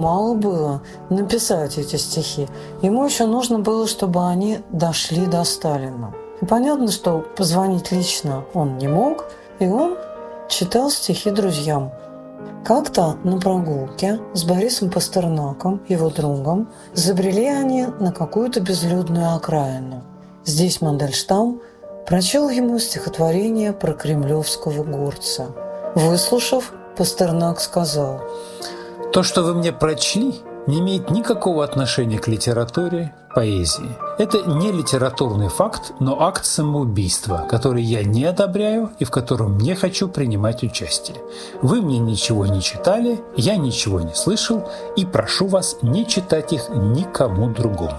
мало было написать эти стихи. Ему еще нужно было, чтобы они дошли до Сталина. И понятно, что позвонить лично он не мог, и он читал стихи друзьям. Как-то на прогулке с Борисом Пастернаком, его другом, забрели они на какую-то безлюдную окраину. Здесь Мандельштам прочел ему стихотворение про кремлевского горца. Выслушав, Пастернак сказал: «То, что вы мне прочли, не имеет никакого отношения к литературе, поэзии. Это не литературный факт, но акт самоубийства, который я не одобряю и в котором не хочу принимать участие. Вы мне ничего не читали, я ничего не слышал, и прошу вас не читать их никому другому».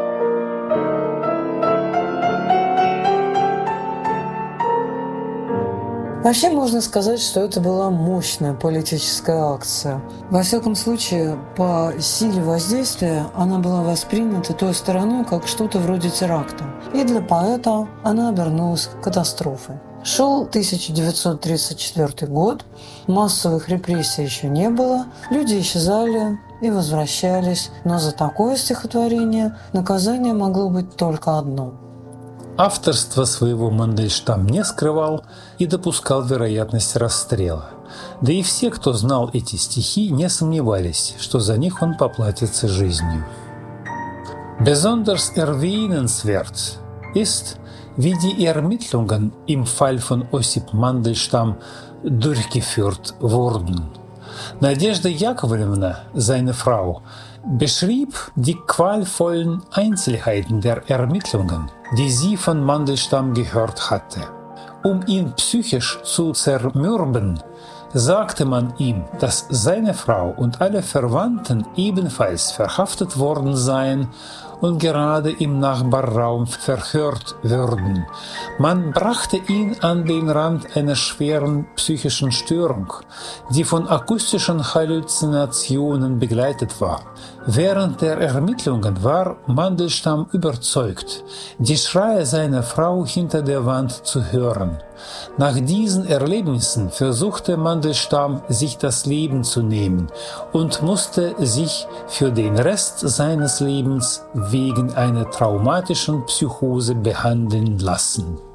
Вообще можно сказать, что это была мощная политическая акция. Во всяком случае, по силе воздействия она была воспринята той стороной как что-то вроде теракта. И для поэта она обернулась катастрофой. Шел 1934 год, массовых репрессий еще не было, люди исчезали и возвращались, но за такое стихотворение наказание могло быть только одно. Авторство своего Мандельштам не скрывал и допускал вероятность расстрела. Да и все, кто знал эти стихи, не сомневались, что за них он поплатится жизнью. Besonders erwähnenswert ist, wie die Ermittlungen im Fall von Осип Мандельштам durchgeführt wurden. Надежда Яковлевна, seine Frau, beschrieb die qualvollen Einzelheiten der Ermittlungen, die sie von Mandelstam gehört hatte. Um ihn psychisch zu zermürben, sagte man ihm, dass seine Frau und alle Verwandten ebenfalls verhaftet worden seien und gerade im Nachbarraum verhört würden. Man brachte ihn an den Rand einer schweren psychischen Störung, die von akustischen Halluzinationen begleitet war. Während der Ermittlungen war Mandelstam überzeugt, die Schreie seiner Frau hinter der Wand zu hören. Nach diesen Erlebnissen versuchte Mandelstam, sich das Leben zu nehmen und musste sich für den Rest seines Lebens wegen einer traumatischen Psychose behandeln lassen.